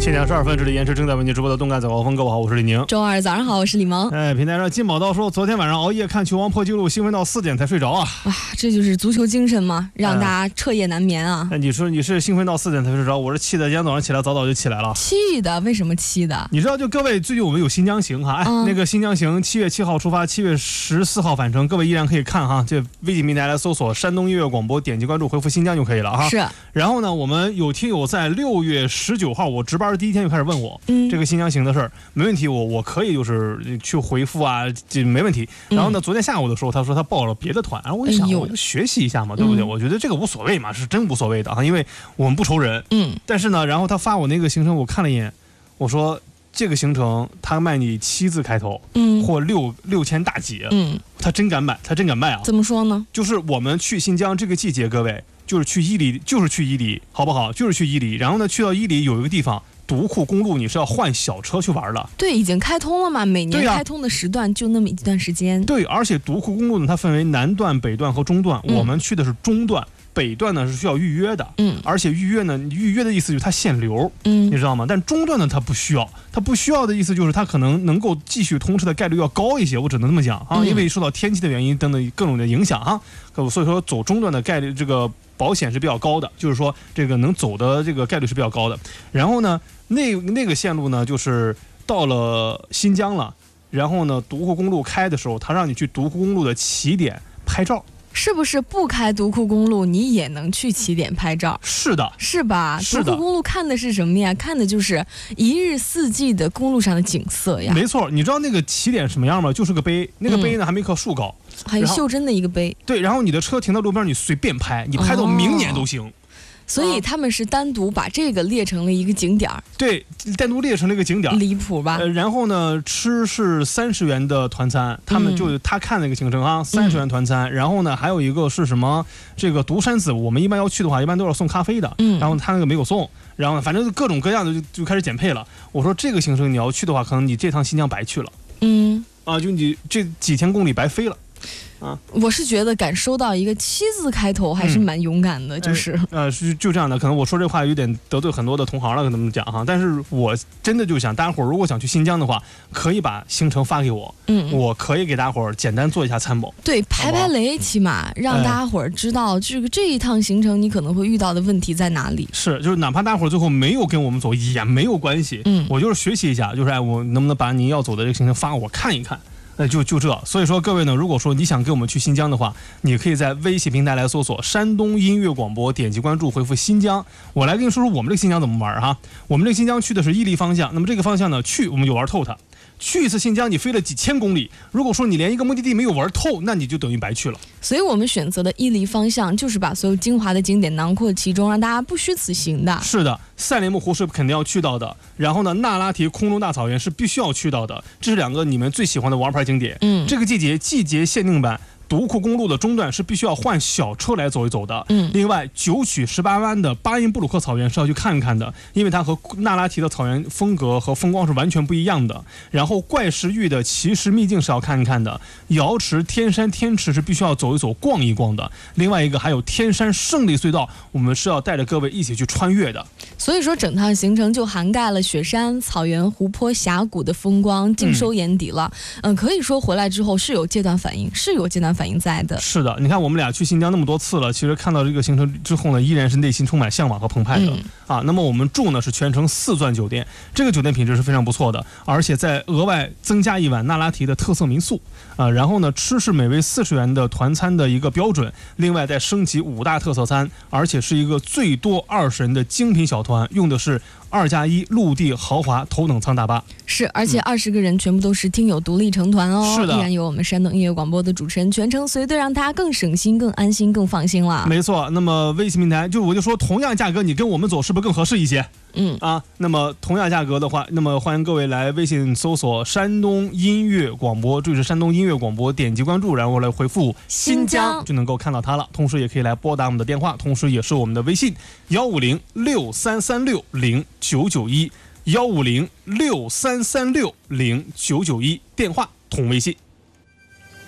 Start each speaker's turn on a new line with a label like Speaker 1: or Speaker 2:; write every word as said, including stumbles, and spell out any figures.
Speaker 1: 七点十二分，这里延迟正在为您直播的动感早高峰，各位好，我是李宁。
Speaker 2: 周二早上好，我是李萌。
Speaker 1: 哎，平台上金宝刀说，昨天晚上熬夜看球王破纪录，兴奋到四点才睡着啊！
Speaker 2: 哇，这就是足球精神吗？让大家彻夜难眠啊！
Speaker 1: 那、哎、你说你是兴奋到四点才睡着，我是气的，今天早上起来早早就起来了。
Speaker 2: 气的？为什么气的？
Speaker 1: 你知道，就各位最近我们有新疆行哈，哎，嗯、那个新疆行七月七号出发，七月十四号返程，各位依然可以看哈，这微信平台来搜索山东音乐广播，点击关注，回复新疆就可以了哈。
Speaker 2: 是。
Speaker 1: 然后呢，我们有听友在六月十九号我值班的第一天就开始问我，嗯，这个新疆行的事儿，没问题，我我可以就是去回复啊，这没问题。然后呢，昨天下午的时候，他说他报了别的团，然后我就想，哎、我就学习一下嘛，对不对？嗯、我觉得这个无所谓嘛，是真无所谓的啊，因为我们不愁人。嗯。但是呢，然后他发我那个行程，我看了一眼，我说这个行程他卖你七字开头，嗯，或六六千大几，嗯，他真敢买，他真敢卖啊！
Speaker 2: 怎么说呢？就是
Speaker 1: 我们去新疆这个季节，各位就是去伊犁，就是去伊犁，好不好？就是去伊犁，然后呢，去到伊犁有一个地方。独库公路你是要换小车去玩的，
Speaker 2: 对，已经开通了嘛？每年开通的时段就那么一段时间。
Speaker 1: 对，而且独库公路呢，它分为南段、北段和中段，嗯、我们去的是中段，北段呢是需要预约的，嗯，而且预约呢，预约的意思就是它限流，嗯，你知道吗？但中段呢，它不需要，它不需要的意思就是它可能能够继续通车的概率要高一些，我只能这么讲啊，嗯、因为受到天气的原因等等各种的影响啊，所以说走中段的概率这个。保险是比较高的，就是说这个能走的这个概率是比较高的。然后呢，那那个线路呢，就是到了新疆了，然后呢，独库公路开的时候，他让你去独库公路的起点拍照。
Speaker 2: 是不是不开独库公路你也能去起点拍照？
Speaker 1: 是的，
Speaker 2: 是吧？
Speaker 1: 是的。
Speaker 2: 独库公路看的是什么呀？看的就是一日四季的公路上的景色呀。
Speaker 1: 没错，你知道那个起点什么样吗？就是个碑，那个碑呢、嗯、还没一棵树高，
Speaker 2: 很袖珍的一个碑。
Speaker 1: 对，然后你的车停到路边，你随便拍，你拍到明年都行。哦，
Speaker 2: 所以他们是单独把这个列成了一个景点儿，
Speaker 1: 对，单独列成了一个景点，
Speaker 2: 离谱吧？
Speaker 1: 呃，然后呢，吃是三十元的团餐，他们就、嗯、他看那个行程啊，三十元团餐，嗯、然后呢，还有一个是什么？这个独山子，我们一般要去的话，一般都要送咖啡的，嗯，然后他那个没有送，然后反正各种各样的就就开始减配了。我说这个行程你要去的话，可能你这趟新疆白去了，嗯，啊，就你这几千公里白飞了。啊，
Speaker 2: 我是觉得敢收到一个七字开头还是蛮勇敢的，嗯、就是、
Speaker 1: 呃，呃，是就这样的。可能我说这话有点得罪很多的同行了，跟他们讲哈。但是我真的就想，大家伙儿如果想去新疆的话，可以把行程发给我，嗯，我可以给大家伙儿简单做一下参谋，
Speaker 2: 对，排排雷，起码让大家伙儿知道这个这一趟行程你可能会遇到的问题在哪里。
Speaker 1: 是，就是哪怕大家伙儿最后没有跟我们走也没有关系，嗯，我就是学习一下，就是哎，我能不能把您要走的这个行程发我看一看。那就就这，所以说各位呢，如果说你想跟我们去新疆的话，你可以在微信平台来搜索山东音乐广播，点击关注，回复新疆。我来跟你说说我们这个新疆怎么玩哈。我们这个新疆去的是伊犁方向，那么这个方向呢，去我们就玩透它。去一次新疆，你飞了几千公里。如果说你连一个目的地没有玩透，那你就等于白去了。
Speaker 2: 所以我们选择的伊犁方向，就是把所有精华的景点囊括其中，让大家不虚此行的。
Speaker 1: 是的，赛里木湖是肯定要去到的，然后呢，那拉提空中大草原是必须要去到的，这是两个你们最喜欢的玩牌景点。嗯，这个季节季节限定版。独库公路的中段是必须要换小车来走一走的。嗯，另外九曲十八弯的巴音布鲁克草原是要去看一看的，因为它和那拉提的草原风格和风光是完全不一样的。然后怪石峪的奇石秘境是要看一看的，瑶池、天山、天池是必须要走一走、逛一逛的。另外一个还有天山胜利隧道，我们是要带着各位一起去穿越的。
Speaker 2: 所以说，整趟行程就涵盖了雪山、草原、湖泊、峡谷的风光，尽收眼底了。嗯、呃，可以说回来之后是有阶段反应，是有阶段反应在的。
Speaker 1: 是的，你看我们俩去新疆那么多次了，其实看到这个行程之后呢，依然是内心充满向往和澎湃的、嗯、啊。那么我们住呢是全程四钻酒店，这个酒店品质是非常不错的，而且再额外增加一晚那拉提的特色民宿啊。然后呢，吃是每位四十元的团餐的一个标准，另外再升级五大特色餐，而且是一个最多二十人的精品小团，用的是二加一陆地豪华头等舱大巴。
Speaker 2: 是，而且二十个人全部都是听友独立成团哦。
Speaker 1: 是的，
Speaker 2: 依然有我们山东音乐广播的主持人全程随队，让大家更省心、更安心、更放心了。
Speaker 1: 没错，那么微信平台就我就说，同样价格你跟我们走是不是更合适一些？嗯啊，那么同样价格的话，那么欢迎各位来微信搜索山东音乐广播，这是山东音乐广播，点击关注，然后来回复新疆就能够看到它了。同时也可以来拨打我们的电话，同时也是我们的微信幺五零六三三六零九九一幺五零六三三六零九九一电话同微信。